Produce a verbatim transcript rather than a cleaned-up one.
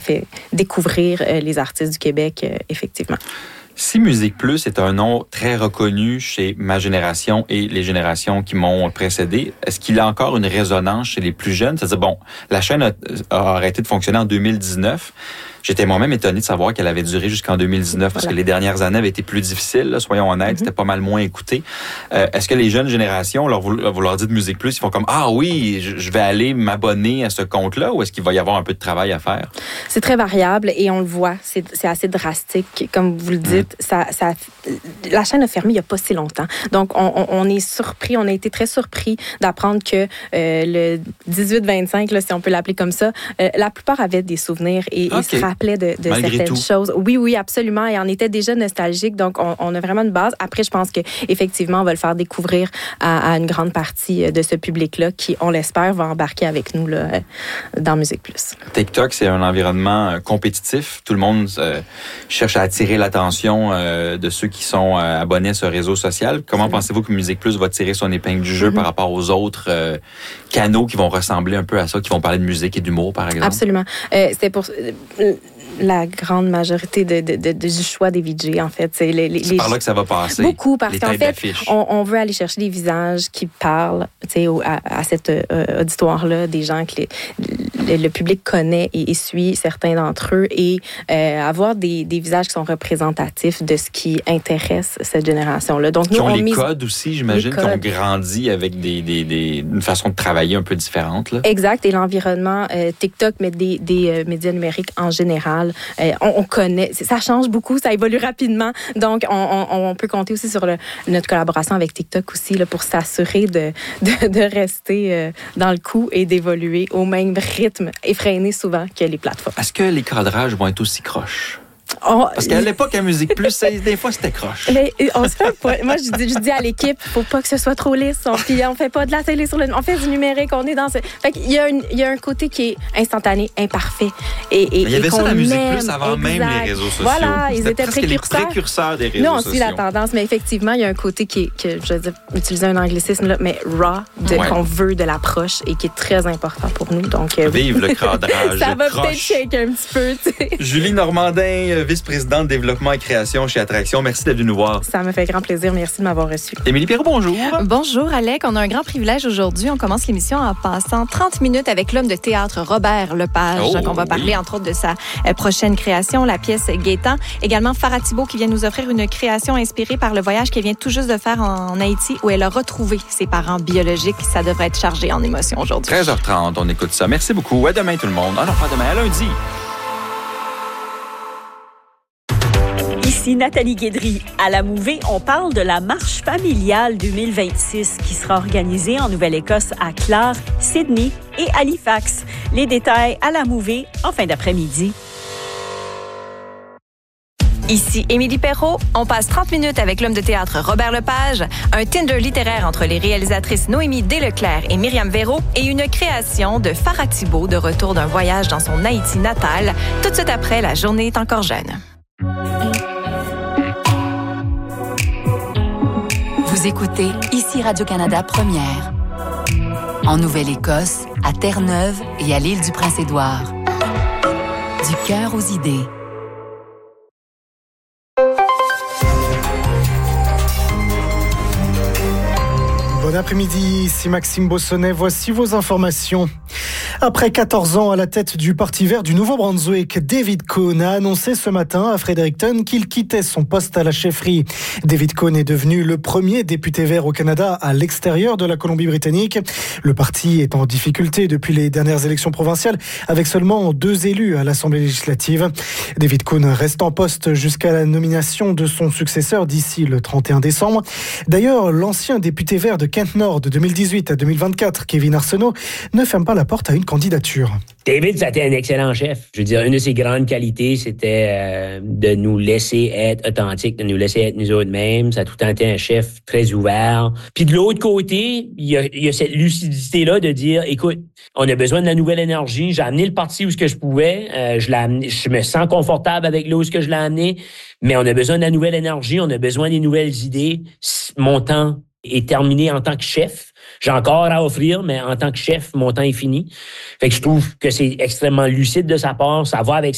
fait découvrir euh, les artistes du Québec, euh, effectivement. Si Musique Plus est un nom très reconnu chez ma génération et les générations qui m'ont précédé, est-ce qu'il a encore une résonance chez les plus jeunes? C'est-à-dire, bon, la chaîne a, a arrêté de fonctionner en deux mille dix-neuf. J'étais moi-même étonné de savoir qu'elle avait duré jusqu'en deux mille dix-neuf parce voilà. que les dernières années avaient été plus difficiles, là, soyons honnêtes, mm-hmm. c'était pas mal moins écouté. Euh, est-ce que les jeunes générations, leur, vous, vous leur dites Musique Plus, ils font comme « Ah oui, je, je vais aller m'abonner à ce compte-là » ou est-ce qu'il va y avoir un peu de travail à faire? C'est très variable et on le voit, c'est, c'est assez drastique. Comme vous le dites, mm. ça, ça, la chaîne a fermé il n'y a pas si longtemps. Donc, on, on, on est surpris, on a été très surpris d'apprendre que euh, le dix-huit vingt-cinq, là, si on peut l'appeler comme ça, euh, la plupart avaient des souvenirs et, okay. et se rappelaient de, de certaines tout. choses. Oui, oui, absolument. Et on était déjà nostalgique. Donc, on, on a vraiment une base. Après, je pense qu'effectivement, on va le faire découvrir à, à une grande partie de ce public-là qui, on l'espère, va embarquer avec nous là, dans Musique Plus. TikTok, c'est un environnement compétitif. Tout le monde euh, cherche à attirer l'attention euh, de ceux qui sont euh, abonnés à ce réseau social. Comment mmh. pensez-vous que Musique Plus va tirer son épingle du jeu mmh. par rapport aux autres euh, canaux qui vont ressembler un peu à ça, qui vont parler de musique et d'humour, par exemple? Absolument. Euh, c'était pour... Euh, la grande majorité de, de, de, du choix des V J, en fait. C'est, les, les, c'est par là que ça va passer. Beaucoup, parce qu'en fait, on, on veut aller chercher des visages qui parlent à, à cet euh, auditoire-là, des gens que les, le, le public connaît et, et suit, certains d'entre eux, et euh, avoir des, des visages qui sont représentatifs de ce qui intéresse cette génération-là. Donc, nous, qui ont on les mise... codes aussi, j'imagine, qui ont grandi avec des, des, des, une façon de travailler un peu différente. Là. Exact, et l'environnement euh, TikTok, mais des, des euh, médias numériques en général, Euh, on, on connaît, ça change beaucoup, ça évolue rapidement. Donc, on, on, on peut compter aussi sur le, notre collaboration avec TikTok aussi là, pour s'assurer de, de, de rester euh, dans le coup et d'évoluer au même rythme effréné souvent que les plateformes. Est-ce que les cadrages vont être aussi croches? Oh, Parce qu'à l'époque, à Musique Plus, des fois, c'était croche. Mais on se fait pas. Moi, je dis, je dis à l'équipe, faut pas que ce soit trop lisse. On, puis on fait pas de la télé sur le... On fait du numérique, on est dans ce... Fait qu'il y a, une, il y a un côté qui est instantané, imparfait. Et, et, Mais il y avait et ça, la Musique aime, Plus, avant exact. même les réseaux sociaux. Voilà, ils C'était étaient précurseurs. les précurseurs des réseaux Nous, on sociaux. suit la tendance, mais effectivement, il y a un côté qui est, que, je veux dire, utiliser un anglicisme, là, mais raw, de, ouais. qu'on veut de l'approche et qui est très important pour nous. Donc, euh, vive le cadrage. Ça va croche. peut-être shaker un petit peu, tu sais. Julie Normandin, vice-présidente développement et création chez Attraction. Merci d'être venue nous voir. Ça me fait grand plaisir. Merci de m'avoir reçu. Émilie Perrault, bonjour. Bonjour, Alec. On a un grand privilège aujourd'hui. On commence l'émission en passant trente minutes avec l'homme de théâtre Robert Lepage. Oh, on va parler, oui. entre autres, de sa prochaine création, la pièce Gaétan. Également, Farah Thibault qui vient nous offrir une création inspirée par le voyage qu'elle vient tout juste de faire en Haïti où elle a retrouvé ses parents biologiques. Ça devrait être chargé en émotions aujourd'hui. treize heures trente, on écoute ça. Merci beaucoup. À demain, tout le monde. Ah non, pas demain, à lundi. Ici Nathalie Guédry. À la Mouvée, on parle de la Marche familiale deux mille vingt-six qui sera organisée en Nouvelle-Écosse à Clare, Sydney et Halifax. Les détails à la Mouvée en fin d'après-midi. Ici Émilie Perrault. On passe trente minutes avec l'homme de théâtre Robert Lepage, un Tinder littéraire entre les réalisatrices Noémie Desleclerc et Myriam Véro et une création de Farah Thibault de retour d'un voyage dans son Haïti natal, tout de suite après La journée est encore jeune. Vous écoutez ici Radio-Canada Première. En Nouvelle-Écosse, à Terre-Neuve et à l'île du Prince-Édouard. Du cœur aux idées. Bon après-midi, ici Maxime Bossonnet. Voici vos informations. Après quatorze ans à la tête du Parti vert du Nouveau-Brunswick, David Cohn a annoncé ce matin à Fredericton qu'il quittait son poste à la chefferie. David Cohn est devenu le premier député vert au Canada à l'extérieur de la Colombie-Britannique. Le parti est en difficulté depuis les dernières élections provinciales, avec seulement deux élus à l'Assemblée législative. David Cohn reste en poste jusqu'à la nomination de son successeur d'ici le trente et un décembre. D'ailleurs, l'ancien député vert de Kent-Nord de deux mille dix-huit à deux mille vingt-quatre, Kevin Arsenault, ne ferme pas la porte à une candidature. David, ça a été un excellent chef. Je veux dire, une de ses grandes qualités, c'était euh, de nous laisser être authentiques, de nous laisser être nous autres mêmes. Ça a tout le temps été un chef très ouvert. Puis de l'autre côté, il y a, il y a cette lucidité-là de dire, écoute, on a besoin de la nouvelle énergie. J'ai amené le parti où ce que je pouvais. Euh, je, l'ai amené, je me sens confortable avec là où ce que je l'ai amené. Mais on a besoin de la nouvelle énergie. On a besoin des nouvelles idées. Mon temps est terminé en tant que chef. J'ai encore à offrir, mais en tant que chef, mon temps est fini. Fait que je trouve que c'est extrêmement lucide de sa part. Ça va avec